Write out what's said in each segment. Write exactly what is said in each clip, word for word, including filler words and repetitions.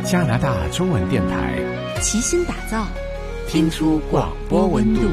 加拿大中文电台齐心打造， 听出广播温度。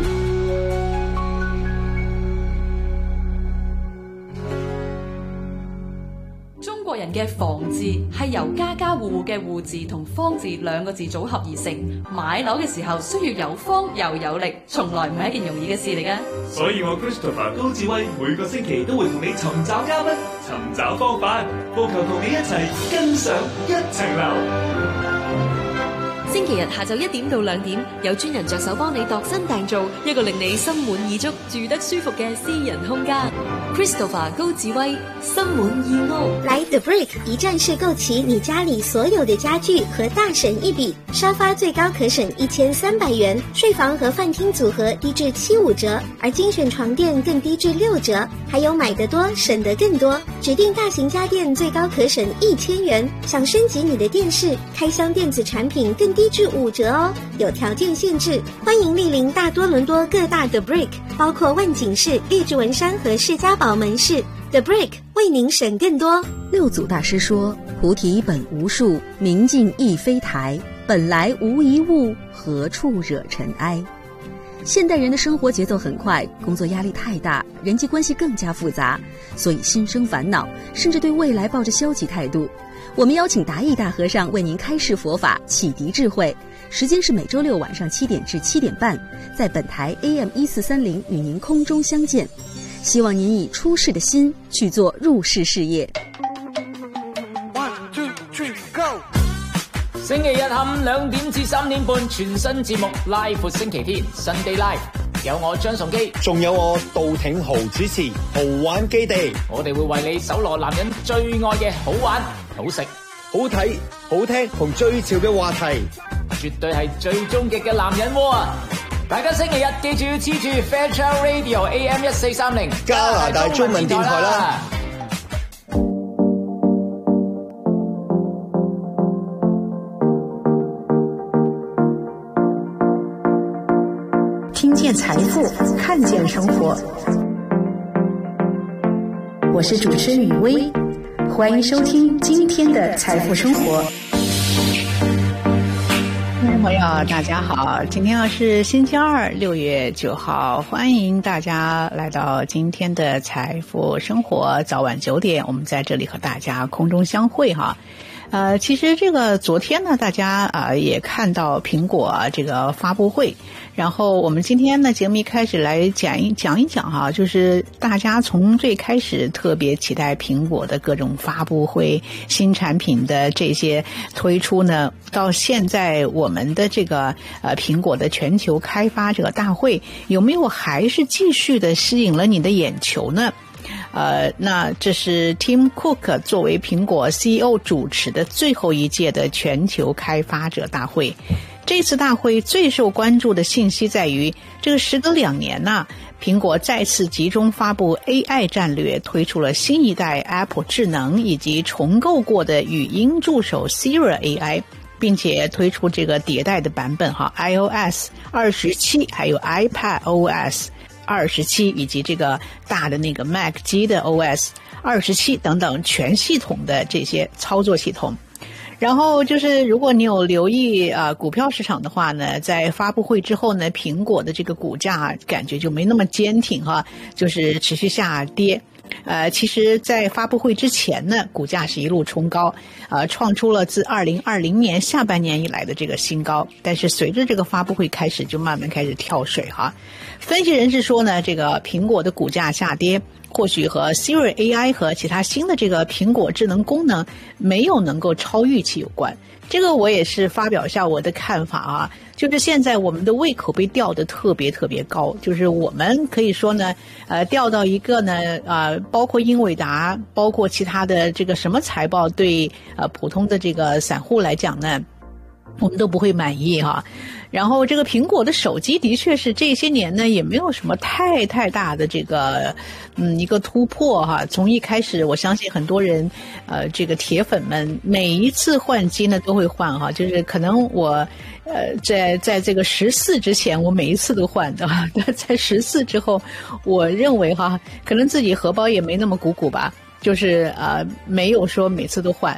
中國人嘅房字係由家家戶戶嘅戶字同方字兩個字組合而成。買樓嘅時候需要有方又有力，從來唔係一件容易嘅事嚟㗎。 所以我 Christopher 高志威每個星期都會同你尋找嘉賓，尋找方法，務求同你一齊跟上一層樓。 星期日下晝一點到兩點，有專人着手幫你度身訂造一個令你心滿意足、住得舒服嘅私人空間。Christopher 高志威，心滿意屋。 來 The Brick 一站式購齊你家裏所有的家具和大省一筆，沙發最高可省一千三百元，睡房和飯廳組合低至七五折，而精選床墊更低至六折，還有買得多省得更多，指定大型家電最高可省一千元，想升級你的電視、開箱電子產品更低至五折哦，有條件限制。歡迎蒞臨大多倫多各大 The Brick， 包括萬景市、列治文山和士嘉堡門市。The Brick 為您省更多。 六祖大師說：菩提本無樹，明鏡亦非台，本來無一物，何處惹塵埃。現代人的生活節奏很快，工作壓力太大，人際關係更加複雜，所以心生煩惱，甚至對未來抱着消極態度。我們邀請達義大和尚為您開示佛法，啟迪智慧。時間是每周六晚上七點至七點半，在本台 A M 一四三零與您空中相見。希望您以出世的心去做入世事業。 One two three go。星期日下午兩點至三點半，全新節目 Live 星期天 Sunday Live， 有我張崇基， 仲有我杜挺豪主持豪玩基地。 我哋會為你搜羅男人最愛嘅好玩、好食、 好睇、好聽同最潮嘅話題， 絕對係最終極嘅男人窩啊！大家星期日記住黐住 Fairchild Radio A M 一四三零加拿大中文電台啦。 聽見財富，看見生活。我是主持人雨薇，歡迎收聽今天的財富生活。聽眾朋友大家好，今天是星期二，六月九號，歡迎大家來到今天的財富生活，早晚九點，我們在這裡和大家空中相會哈。呃，其實這個昨天呢，大家啊、呃、也看到蘋果、啊、這個發布會，然後我們今天呢節目一開始來講一講一講哈，就是大家從最開始特別期待蘋果的各種發布會、新產品的這些推出呢，到現在我們的這個呃蘋果的全球開發這個大會，有沒有還是繼續的吸引了你的眼球呢？呃，那這是 Tim Cook 作為蘋果 C E O 主持的最後一屆的全球開發者大會。這次大會最受關注的信息在於，這個時隔兩年呢，蘋果再次集中發布 A I 戰略，推出了新一代 Apple 智能以及重構過的語音助手 Siri A I， 並且推出這個迭代的版本哈 iOS 二十七，還有 iPadOS二十七以及這個大的那個 Mac 機的 O S 二十七等等全系統的這些操作系統。然後就是如果你有留意啊、呃、股票市場的話呢，在發布會之後呢，蘋果的這個股價感覺就沒那麼堅挺哈，就是持續下跌。呃，其實在發布會之前呢，股價是一路衝高，呃，創出了自二零二零年下半年以來的這個新高。但是隨着這個發布會開始，就慢慢開始跳水哈。分析人士說呢，這個蘋果的股價下跌，或許和 Siri A I 和其他新的這個蘋果智能功能沒有能夠超預期有關。這個我也是發表一下我的看法啊，就是現在我們的胃口被吊得特別特別高，就是我們可以說呢，呃，吊到一個呢，呃，包括英偉達，包括其他的這個什麼財報對呃普通的這個散戶來講呢，我們都不會滿意哈。然後這個蘋果的手機的確是這些年呢也沒有什麼太太大的這個嗯一個突破哈。從一開始我相信很多人呃這個鐵粉們每一次換機呢都會換哈，就是可能我呃在在這個十四之前我每一次都換的，在十四之後我認為哈可能自己荷包也沒那麼鼓鼓吧，就是呃沒有說每次都換。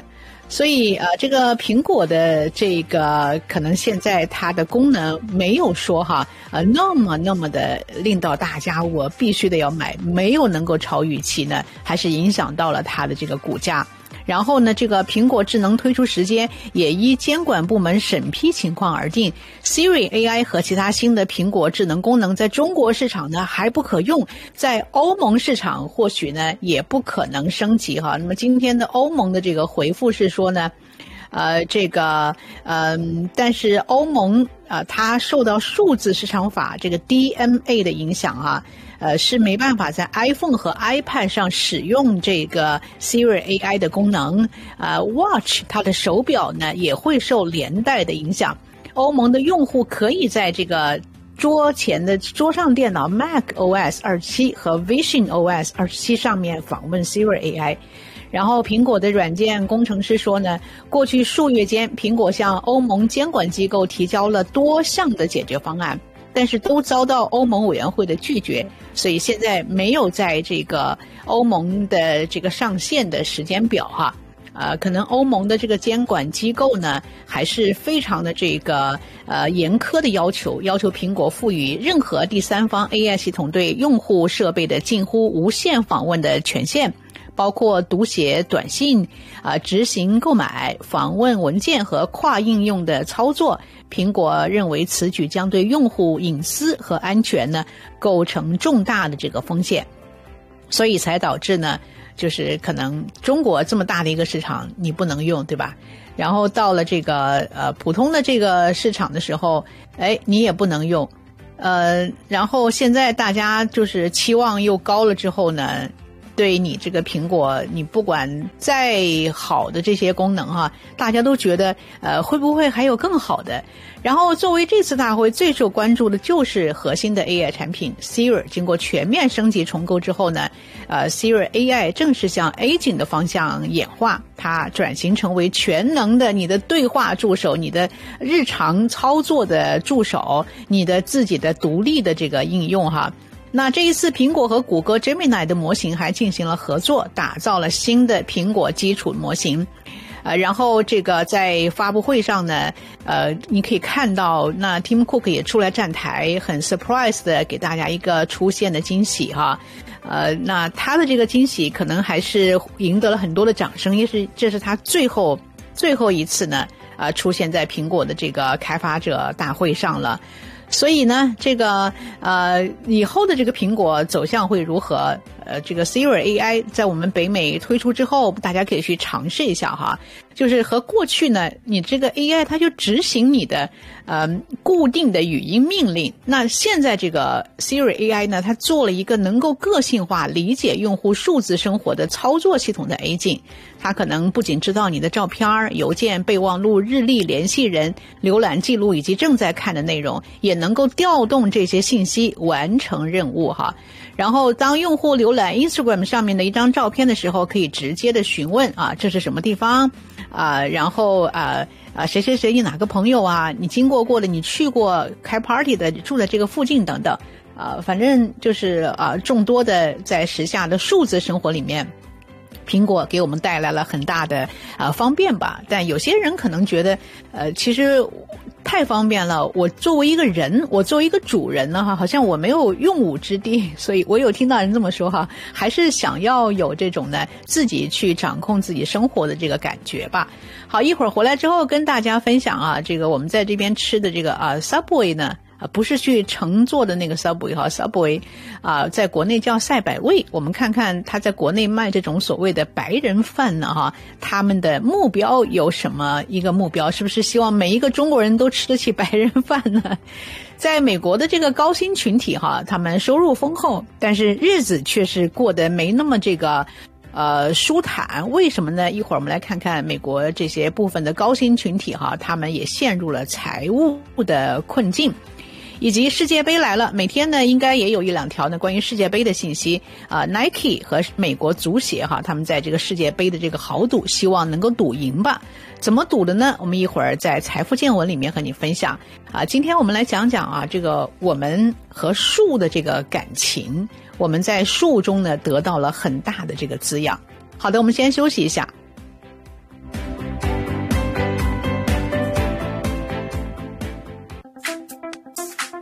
所以呃，这个苹果的这个可能现在它的功能没有说哈呃那么那么的令到大家我必须得要买，没有能够超预期呢，还是影响到了它的这个股价。然后呢，这个苹果智能推出时间也依监管部门审批情况而定。Siri A I 和其他新的苹果智能功能在中国市场呢还不可用，在欧盟市场或许呢也不可能升级哈。那么今天的欧盟的这个回复是说呢，呃，这个嗯、呃，但是欧盟啊、呃，它受到数字市场法这个 D M A 的影响啊。呃，是没办法在 iPhone 和 iPad 上使用这个 Siri A I 的功能。呃 ，Watch 它的手表呢也会受连带的影响。欧盟的用户可以在这个桌前的桌上电脑 Mac O S 二十七和 Vision O S 二十七上面访问 Siri A I。然后苹果的软件工程师说呢，过去数月间，苹果向欧盟监管机构提交了多项的解决方案，但是都遭到欧盟委员会的拒绝，所以现在没有在这个欧盟的这个上线的时间表哈。呃，可能欧盟的这个监管机构呢，还是非常的这个呃严苛的要求，要求苹果赋予任何第三方 A I 系统对用户设备的近乎无限访问的权限，包括读写短信、啊、呃、执行购买、访问文件和跨应用的操作。苹果认为此举将对用户隐私和安全呢构成重大的这个风险，所以才导致呢，就是可能中国这么大的一个市场你不能用，对吧？然后到了这个呃普通的这个市场的时候，哎，你也不能用，呃，然后现在大家就是期望又高了之后呢，对你这个苹果，你不管再好的这些功能哈，大家都觉得呃会不会还有更好的？然后作为这次大会最受关注的就是核心的 A I 产品 Siri， 经过全面升级重构之后呢，呃 Siri A I 正式向 Agent 的方向演化，它转型成为全能的你的对话助手，你的日常操作的助手，你的自己的独立的这个应用哈。那这一次苹果和谷歌 Gemini 的模型还进行了合作，打造了新的苹果基础模型。呃，然后这个在发布会上呢，呃，你可以看到，那 Tim Cook 也出来站台，很 surprise 的给大家一个出现的惊喜哈。呃，那他的这个惊喜可能还是赢得了很多的掌声，也是这是他最后最后一次呢，呃，出现在苹果的这个开发者大会上了。所以呢，这个呃以后的这个苹果走向会如何？呃，这个 Siri A I 在我们北美推出之后，大家可以去尝试一下哈。就是和过去呢，你这个 A I 它就执行你的呃固定的语音命令。那现在这个 Siri A I 呢，它做了一个能够个性化理解用户数字生活的操作系统的 Agent。它可能不仅知道你的照片、邮件、备忘录、日历、联系人、浏览记录以及正在看的内容，也能够调动这些信息完成任务哈。然后当用户浏览 Instagram 上面的一张照片的时候，可以直接的询问啊，这是什么地方啊？然后啊啊谁谁谁你哪个朋友啊？你经过过的，你去过开 party 的，住在这个附近等等啊，反正就是啊众多的在时下的数字生活里面，苹果给我们带来了很大的呃方便吧。但有些人可能觉得呃其实太方便了，我作为一个人，我作为一个主人呢哈，好像我没有用武之地。所以我有听到人这么说哈，还是想要有这种呢自己去掌控自己生活的这个感觉吧。好，一会儿回来之后跟大家分享啊，这个我们在这边吃的这个啊 Subway 呢啊，不是去乘坐的那个 Subway 哈 ，Subway 啊，在国内叫赛百味。我们看看他在国内卖这种所谓的白人饭呢哈，他们的目标有什么一个目标？是不是希望每一个中国人都吃得起白人饭呢？在美国的这个高薪群体哈，他们收入丰厚，但是日子却是过得没那么这个呃舒坦。为什么呢？一会儿我们来看看美国这些部分的高薪群体哈，他们也陷入了财务的困境。以及世界杯来了，每天呢应该也有一两条呢关于世界杯的信息啊、呃、Nike 和美国足协哈，他们在这个世界杯的这个豪赌，希望能够赌赢吧。怎么赌的呢？我们一会儿在财富见闻里面和你分享啊。今天我们来讲讲啊，这个我们和树的这个感情，我们在树中呢得到了很大的这个滋养。好的，我们先休息一下。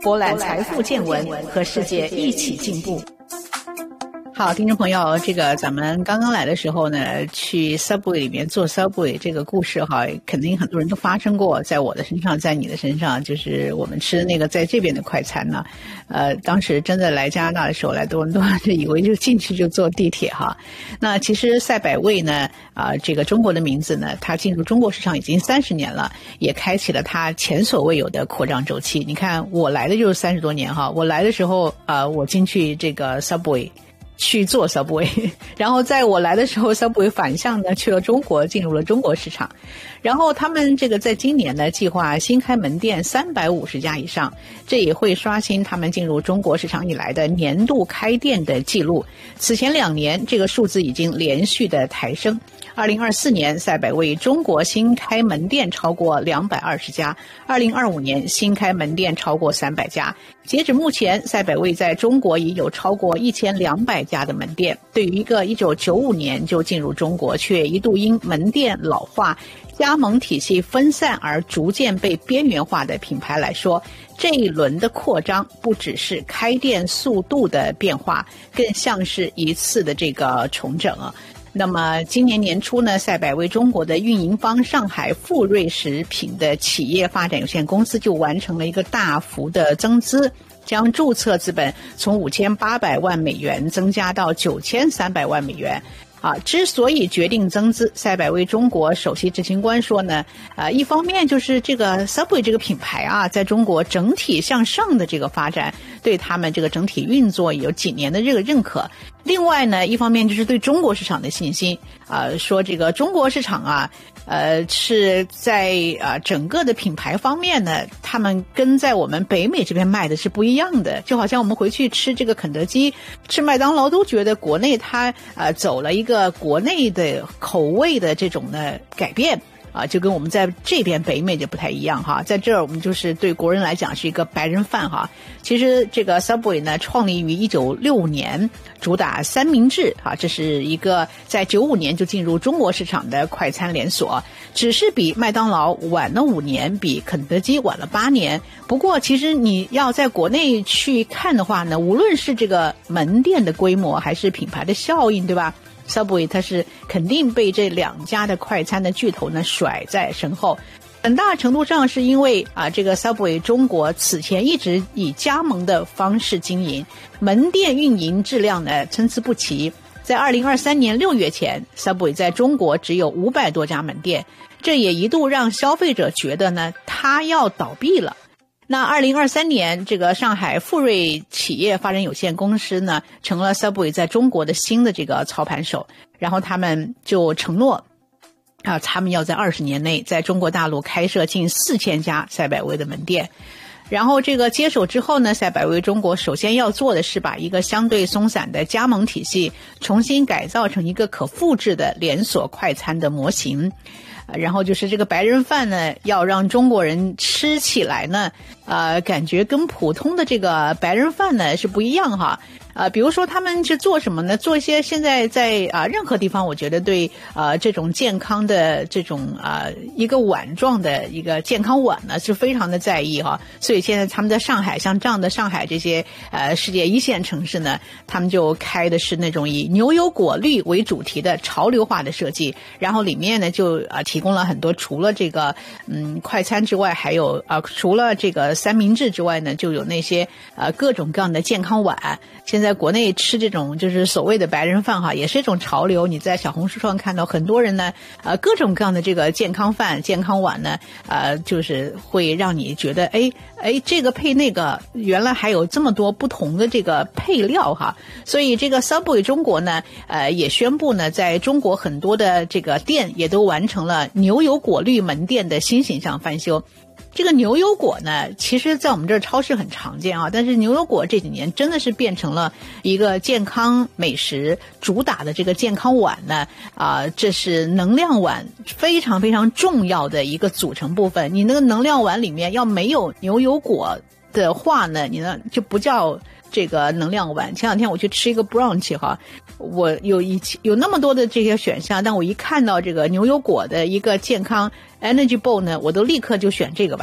博览财富见闻，和世界一起进步。好，听众朋友，这个咱们刚刚来的时候呢，去 Subway 里面做 Subway 这个故事哈，肯定很多人都发生过，在我的身上，在你的身上，就是我们吃的那个在这边的快餐呢，呃，当时真的来加拿大的时候，来多伦多就以为就进去就坐地铁哈。那其实赛百味呢，啊、呃，这个中国的名字呢，它进入中国市场已经三十年了，也开启了它前所未有的扩张周期。你看，我来的就是三十多年哈，我来的时候啊、呃，我进去这个 Subway。去做 Subway， 然后在我来的时候 Subway 反向呢去了中国，进入了中国市场。然后他们这个在今年呢计划新开门店三百五十家以上，这也会刷新他们进入中国市场以来的年度开店的记录。此前两年这个数字已经连续的抬升。二零二四年赛百味中国新开门店超过两百二十家，二零二五年新开门店超过三百家。截止目前，赛百味在中国已有超过一千两百家的门店。对于一个一九九五年就进入中国，却一度因门店老化、加盟体系分散而逐渐被边缘化的品牌来说，这一轮的扩张不只是开店速度的变化，更像是一次的这个重整啊。那么今年年初呢，赛百味中国的运营方上海富瑞食品的企业发展有限公司就完成了一个大幅的增资，将注册资本从五千八百万美元增加到九千三百万美元。啊，之所以决定增资，赛百味中国首席执行官说呢，呃，一方面就是这个 Subway 这个品牌啊，在中国整体向上的这个发展，对他们这个整体运作有几年的这个认可。另外呢，一方面就是对中国市场的信心，啊、呃，说这个中国市场啊，呃，是在啊、呃、整个的品牌方面呢，他们跟在我们北美这边卖的是不一样的。就好像我们回去吃这个肯德基、吃麦当劳，都觉得国内它呃走了一个国内的口味的这种的改变。啊，就跟我们在这边北美就不太一样哈，在这儿我们就是对国人来讲是一个白人饭哈。其实这个 Subway 呢，创立于一九六五年，主打三明治啊，这是一个在九五年就进入中国市场的快餐连锁，只是比麦当劳晚了五年，比肯德基晚了八年。不过其实你要在国内去看的话呢，无论是这个门店的规模还是品牌的效应，对吧？Subway 它是肯定被这两家的快餐的巨头呢甩在身后，很大程度上是因为啊，这个 Subway 中国此前一直以加盟的方式经营，门店运营质量呢参差不齐。在二零二三年六月前 ，Subway 在中国只有五百多家门店，这也一度让消费者觉得呢它要倒闭了。那二零二三年，这个上海富瑞企业发展有限公司呢，成了 Subway 在中国的新的这个操盘手，然后他们就承诺啊，他们要在二十年内在中国大陆开设近四千家赛百味的门店。然后这个接手之后呢，赛百味中国首先要做的是把一个相对松散的加盟体系重新改造成一个可复制的连锁快餐的模型。然后就是这个白人饭呢，要让中国人吃起来呢，呃，感觉跟普通的这个白人饭呢是不一样哈。呃，比如说他们是做什么呢？做一些现在在啊、呃、任何地方，我觉得对呃这种健康的这种啊、呃、一个碗状的一个健康碗呢是非常的在意哈。所以现在他们在上海，像这样的上海这些呃世界一线城市呢，他们就开的是那种以牛油果绿为主题的潮流化的设计，然后里面呢就啊、呃、提供了很多除了这个嗯快餐之外，还有啊、呃、除了这个三明治之外呢，就有那些呃各种各样的健康碗。现在国内吃这种就是所谓的白人饭哈，也是一种潮流。你在小红书上看到很多人呢，呃，各种各样的这个健康饭、健康碗呢，呃，就是会让你觉得，哎哎，这个配那个，原来还有这么多不同的这个配料哈。所以这个 Subway 中国呢，呃，也宣布呢，在中国很多的这个店也都完成了牛油果绿门店的新形象翻修。这个牛油果呢，其实在我们这儿超市很常见啊，但是牛油果这几年真的是变成了一个健康美食主打的这个健康碗呢，啊、呃，这是能量碗非常非常重要的一个组成部分。你那个能量碗里面要没有牛油果的话呢，你呢就不叫这个能量碗。前两天我去吃一个 brunch 哈，我有一有那么多的这些选项，但我一看到这个牛油果的一个健康 energy bowl 呢，我都立刻就选这个吧。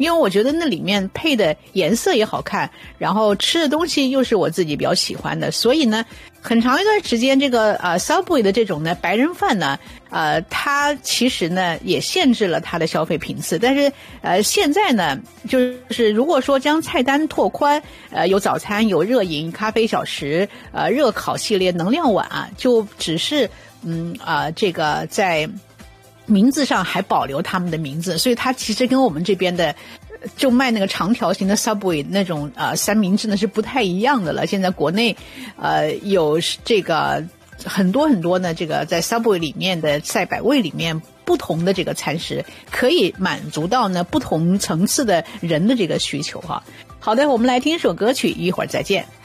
因为我觉得那里面配的颜色也好看，然后吃的东西又是我自己比较喜欢的，所以呢很长一段时间这个呃 Subway 的这种呢白人饭呢呃它其实呢也限制了它的消费频次，但是呃现在呢就是如果说将菜单拓宽，呃有早餐有热饮咖啡小时呃热烤系列能量碗啊，就只是嗯啊、呃、这个在名字上还保留他们的名字，所以它其实跟我们这边的就卖那个长条形的 Subway 那种呃三明治呢是不太一样的了。现在国内呃有这个很多很多呢，这个在 Subway 里面的赛百味里面不同的这个餐食，可以满足到呢不同层次的人的这个需求哈。好的，我们来听一首歌曲，一会儿再见。